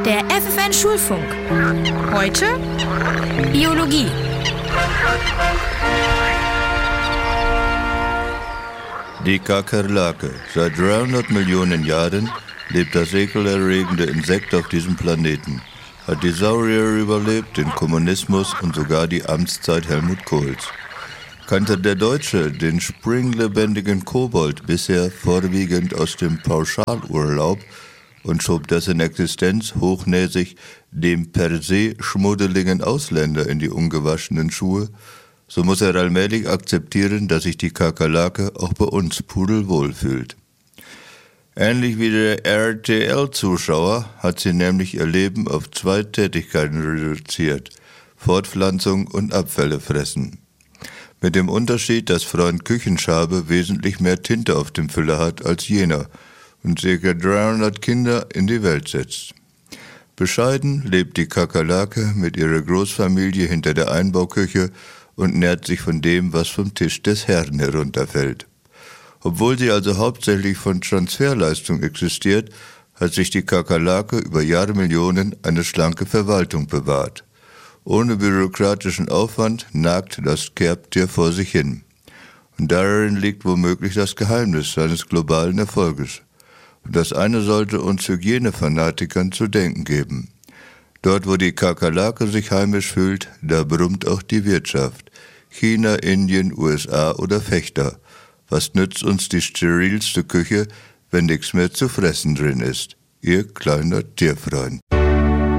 Der FFN Schulfunk. Heute Biologie. Die Kakerlake. Seit 300 Millionen Jahren lebt das ekelerregende Insekt auf diesem Planeten. Hat die Saurier überlebt, den Kommunismus und sogar die Amtszeit Helmut Kohls. Kannte der Deutsche den springlebendigen Kobold bisher vorwiegend aus dem Pauschalurlaub und schob dessen Existenz hochnäsig dem per se schmuddeligen Ausländer in die ungewaschenen Schuhe, so muss er allmählich akzeptieren, dass sich die Kakerlake auch bei uns pudelwohl fühlt. Ähnlich wie der RTL-Zuschauer hat sie nämlich ihr Leben auf 2 Tätigkeiten reduziert: Fortpflanzung und Abfälle fressen. Mit dem Unterschied, dass Freund Küchenschabe wesentlich mehr Tinte auf dem Füller hat als jener und ca. 300 Kinder in die Welt setzt. Bescheiden lebt die Kakerlake mit ihrer Großfamilie hinter der Einbauküche und nährt sich von dem, was vom Tisch des Herrn herunterfällt. Obwohl sie also hauptsächlich von Transferleistung existiert, hat sich die Kakerlake über Jahrmillionen eine schlanke Verwaltung bewahrt. Ohne bürokratischen Aufwand nagt das Kerbtier vor sich hin. Und darin liegt womöglich das Geheimnis seines globalen Erfolges. Und das eine sollte uns Hygienefanatikern zu denken geben. Dort, wo die Kakerlake sich heimisch fühlt, da brummt auch die Wirtschaft. China, Indien, USA oder Fechter. Was nützt uns die sterilste Küche, wenn nichts mehr zu fressen drin ist? Ihr kleiner Tierfreund.